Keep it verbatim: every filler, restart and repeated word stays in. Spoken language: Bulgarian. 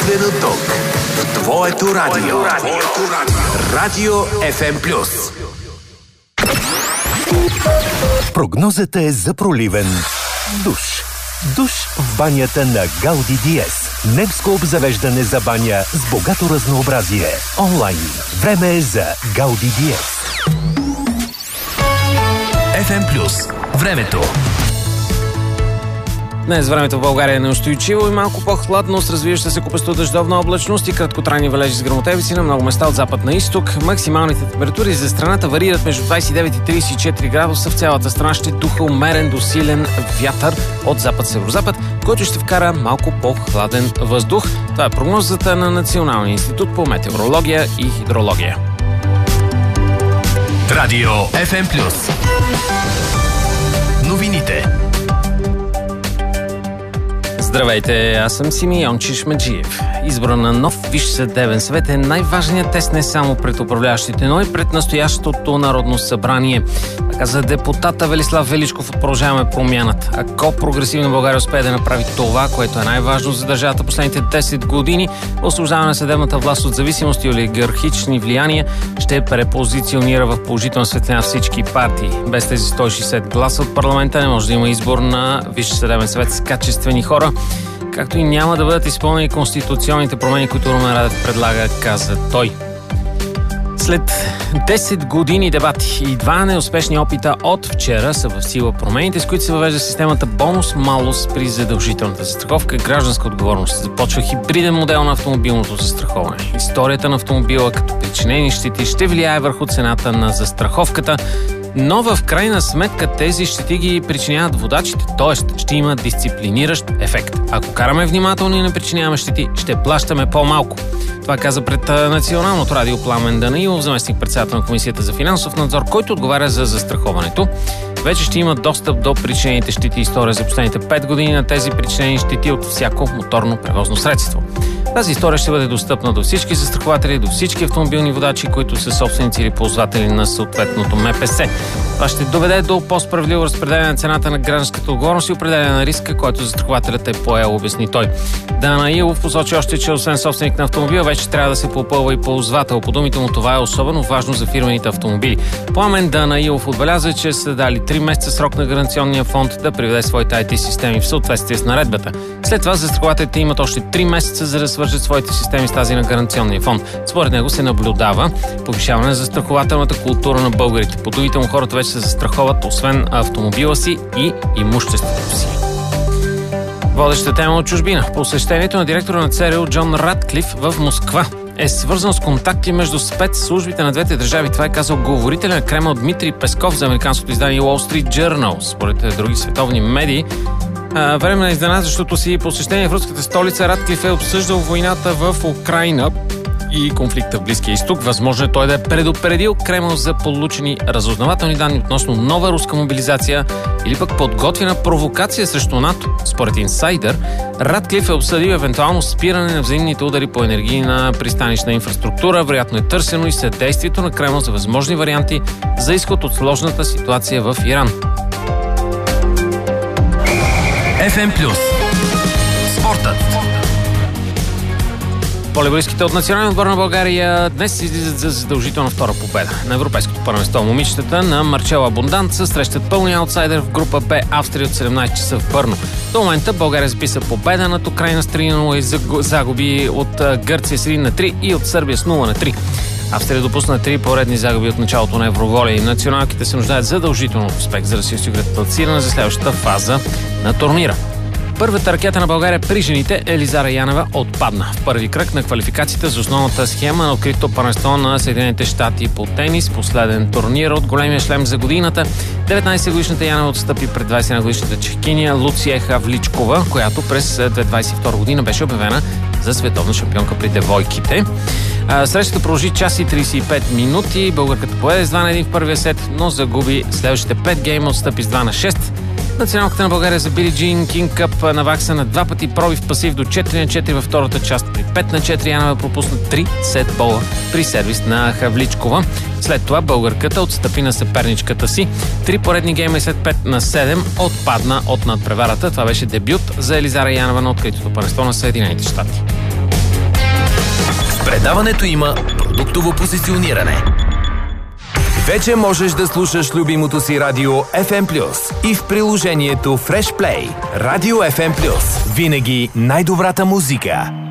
Естествено тук, в твоето радио. Радио Еф Ем Плюс. Прогнозата е за проливен душ. Душ в банята на Гауди Диез. Немско обзавеждане за баня с богато разнообразие. Онлайн. Време е за Гауди Диез. Еф Ем Плюс. Времето. Днес времето в България е неустойчиво и малко по-хладно с развиваща се купесто дъждовна облачност и краткотрайни валежи с гръмотевици на много места от запад на изток. Максималните температури за страната варират между двадесет и девет и тридесет и четири градуса. В цялата страна ще духа умерен до силен вятър от запад-северозапад, който ще вкара малко по-хладен въздух. Това е прогнозата на Националния институт по метеорология и хидрология. Радио Еф Ем Плюс. Новините. Здравейте, аз съм Симеон Чишмеджиев. Избора на нов Висш съдебен съвет е най-важният тест не само пред управляващите, но и пред настоящото Народно събрание. Така за депутата Велислав Величков от Продължаваме промяната. Ако Прогресивна България успее да направи това, което е най-важно за държавата последните десет години, освобождаване на съдебната власт от зависимости и олигархични влияния, ще препозиционира в положителна светлина всички партии. Без тези сто и шейсет гласа от парламента не може да има избор на Висш съдебен съвет с качествени хора, както и няма да бъдат изпълнени конституционните промени, които Румен Радев предлага, каза той. След десет години дебати и два неуспешни опита от вчера са в сила промените, с които се въвежда системата бонус-малус при задължителната застраховка и гражданска отговорност. Започва хибриден модел на автомобилното застраховане. Историята на автомобила като причинени щети ще влияе върху цената на застраховката, но в крайна сметка тези щети ги причиняват водачите, т.е. ще има дисциплиниращ ефект. Ако караме внимателно и не причиняваме щети, ще плащаме по-малко. Това каза пред Националното радио Пламен Данаилов, заместник-председател на Комисията за финансов надзор, който отговаря за застраховането. Вече ще има достъп до причинените щети. История за последните пет години на тези причинени щети от всяко моторно превозно средство. Тази история ще бъде достъпна до всички застрахователи, до всички автомобилни водачи, които са собственици или ползватели на съответното М П С. Това ще доведе до по-справедливо разпределение на цената на гражданската отговорност и определение на риска, който застрахователят е поел, обясни той. Данаилов посочи още, че освен собственик на автомобил, вече трябва да се попълва и ползвател. По думите му това е особено важно за фирмените автомобили. Пламен Данаилов отбеляза, че са дали три месеца срок на гаранционния фонд да приведе своите ай ти системи в съответствие с наредбата. След това застрахователите имат още три месеца за да свържат своите системи с тази на гаранционния фонд. Според него се наблюдава повишаване на застрахователната култура на българите. По думите му хората вече се застраховат освен автомобила си и имуществото си. Водеща тема от чужбина. Посещението на директора на Ц Р У Джон Ратклиф в Москва е свързан с контакти между спецслужбите на двете държави. Това е казал говорителя на Кремъл Дмитрий Песков за американското издание Wall Street Journal. Според други световни медии, време на изненада, защото си посещение в руската столица Ратклиф е обсъждал войната в Украйна и конфликта в Близкия изток. Възможно е той да е предупредил Кремъл за получени разузнавателни данни относно нова руска мобилизация или пък подготвена провокация срещу НАТО. Според инсайдър, Ратклиф е обсъдил евентуално спиране на взаимните удари по енергийна пристанищна инфраструктура. Вероятно е търсено и съдействието на Кремъл за възможни варианти за изход от сложната ситуация в Иран. Еф Ем Плюс. Спортът. Волейболистките от националния отбор на България днес излизат за задължителна втора победа. На Европейското първенство момичетата на Марчела Абонданца срещат пълния аутсайдер в група Б Австрия от седемнадесет часа в Бърно. До момента България записа победа над Украйна с три на нула и загуби от Гърция с един на три и от Сърбия с нула на три. Австрия допусна три поредни загуби от началото на Евроволей. Националките се нуждаят задължително от успех, за да си осигурят класиране за следващата фаза на турнира. Първата ракета на България при жените Елизара Янева отпадна в първи кръг на квалификацията за основната схема на открито първенство на Съединените щати по тенис. Последен турнир от големия шлем за годината. деветнадесетгодишната Янева отстъпи пред двадесет и едногодишната чехиня Луция Хавличкова, която през две хиляди двадесет и втора година беше обявена за световна шампионка при девойките. Срещата продължи час и тридесет и пет минути. Българката победа с два на един в първия сет, но загуби следващите пет гейма, отстъпи с два на шест. Националката на България за Били Джин Кинг Къп навакса на два пъти пробив пасив до четири на четири във втората част. При пет на четири Янева пропусна три сетбола при сервис на Хавличкова. След това българката отстъпи на съперничката си. Три поредни гейма и след пет на седем отпадна от надпреварата. Това беше дебют за Елизара Янева на откритото първенство на Съединените щати. Предаването има продуктово позициониране. Вече можеш да слушаш любимото си радио еф ем плюс и в приложението Fresh Play. Радио еф ем плюс. Винаги най-добрата музика.